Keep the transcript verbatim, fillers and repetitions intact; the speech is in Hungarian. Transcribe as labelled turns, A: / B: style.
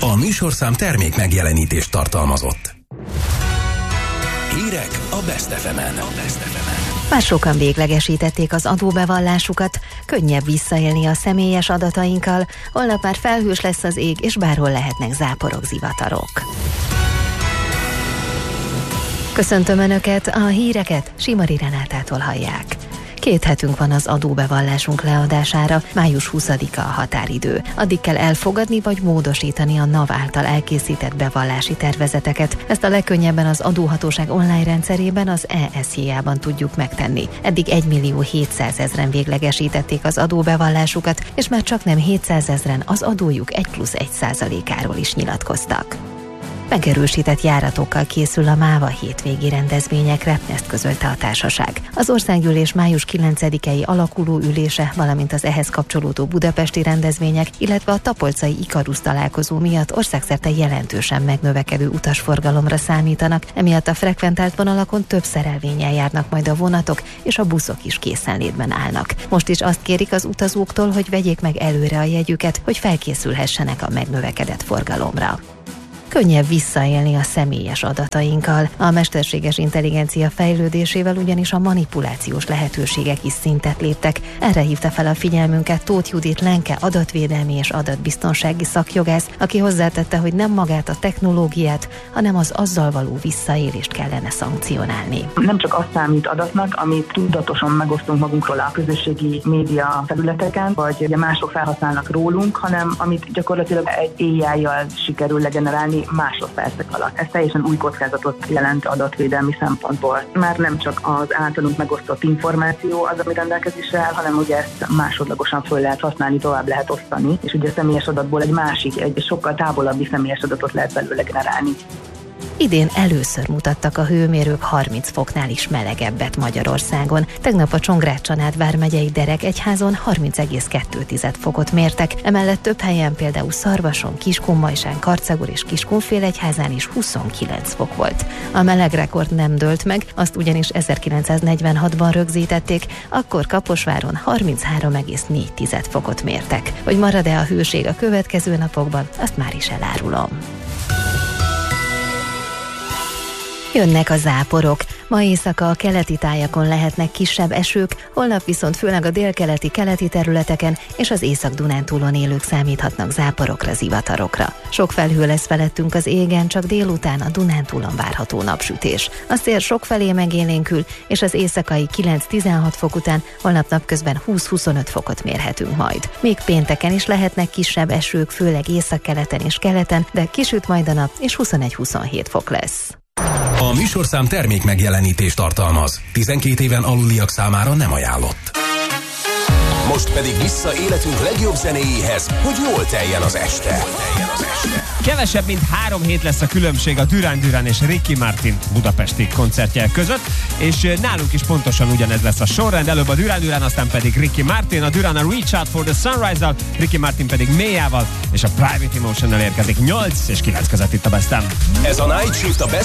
A: A műsorszám termék megjelenítést tartalmazott. Hírek a Best ef emen.
B: Már sokan véglegesítették az adóbevallásukat, könnyebb visszaélni a személyes adatainkkal, holnap már felhős lesz az ég, és bárhol lehetnek záporok, zivatarok. Köszöntöm Önöket, a híreket Simari Renátától hallják. Két hetünk van az adóbevallásunk leadására, május huszadika a határidő. Addig kell elfogadni vagy módosítani a NAV által elkészített bevallási tervezeteket. Ezt a legkönnyebben az adóhatóság online rendszerében, az e es jé á-ban tudjuk megtenni. Eddig egymillió hétszázezren véglegesítették az adóbevallásukat, és már csaknem hétszázezren az adójuk egy plusz egy százalékáról is nyilatkoztak. Megerősített járatokkal készül a MÁVA hétvégi rendezvényekre, ezt közölte a társaság. Az országgyűlés május kilencedikei alakuló ülése, valamint az ehhez kapcsolódó budapesti rendezvények, illetve a tapolcai Ikarusz találkozó miatt országszerte jelentősen megnövekedő utasforgalomra számítanak, emiatt a frekventált vonalakon több szerelvénnyel járnak majd a vonatok, és a buszok is készenlétben állnak. Most is azt kérik az utazóktól, hogy vegyék meg előre a jegyüket, hogy felkészülhessenek a megnövekedett forgalomra. Könnyebb visszaélni a személyes adatainkkal. A mesterséges intelligencia fejlődésével ugyanis a manipulációs lehetőségek is szintet léptek. Erre hívta fel a figyelmünket Tóth Judit Lenke adatvédelmi és adatbiztonsági szakjogász, aki hozzátette, hogy nem magát a technológiát, hanem az azzal való visszaélést kellene szankcionálni.
C: Nem csak azt számít adatnak, amit tudatosan megosztunk magunkról a közösségi média felületeken, vagy mások felhasználnak rólunk, hanem amit gyakorlatilag egy á i-jal sikerül legenerálni másodpercek alatt. Ez teljesen új kockázatot jelent adatvédelmi szempontból. Már nem csak az általunk megosztott információ az, ami rendelkezésre áll, hanem ugye ezt másodlagosan föl lehet használni, tovább lehet osztani, és ugye a személyes adatból egy másik, egy sokkal távolabbi személyes adatot lehet belőle generálni.
B: Idén először mutattak a hőmérők harminc foknál is melegebbet Magyarországon. Tegnap a Csongrád-Csanád vármegyei Derekegyházon harminc egész kettő fokot mértek, emellett több helyen, például Szarvason, Kiskunmajsán, Karcagur és Kiskunfélegyházán is huszonkilenc fok volt. A meleg rekord nem dőlt meg, azt ugyanis ezerkilencszáznegyvenhatban rögzítették, akkor Kaposváron harminchárom egész négy fokot mértek. Hogy marad-e a hőség a következő napokban, azt már is elárulom. Jönnek a záporok. Ma éjszaka a keleti tájakon lehetnek kisebb esők, holnap viszont főleg a délkeleti keleti területeken és az Észak-Dunántúlon élők számíthatnak záporokra, zivatarokra. Sok felhő lesz felettünk az égen, csak délután a Dunántúlon várható napsütés. A szél sokfelé megélénkül, és az éjszakai kilenc-tizenhat fok után holnap napközben húsz-huszonöt fokot mérhetünk majd. Még pénteken is lehetnek kisebb esők, főleg északkeleten és keleten, de kisüt majd a nap, és huszonegy-huszonhét fok lesz.
A: A műsorszám termék megjelenítést tartalmaz. tizenkét éven aluliak számára nem ajánlott. Most pedig vissza életünk legjobb zenéjéhez, hogy jól teljen az este.
D: Kevesebb, mint három hét lesz a különbség a Duran Duran és Ricky Martin budapesti koncertje között, és nálunk is pontosan ugyanez lesz a sorrend. Előbb a Duran Duran, aztán pedig Ricky Martin. A Duran a Reach Out for the Sunrise-al, Ricky Martin pedig Mélyával, és a Private Emotion-nal érkezik nyolc és kilenc között itt a Best-en.
A: Ez a Night Shift a Best